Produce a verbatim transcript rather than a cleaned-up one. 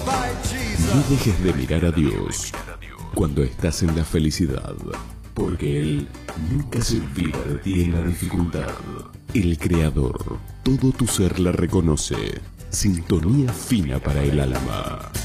No dejes de mirar a Dios cuando estás en la felicidad, porque Él nunca se olvida de ti en la dificultad. El Creador, todo tu ser la reconoce. Sintonía fina para el alma.